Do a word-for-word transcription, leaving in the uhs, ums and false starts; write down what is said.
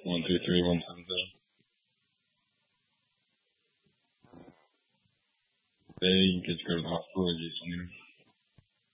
One two three one seven seven. Hey, you can just go to the hospital or just, you know.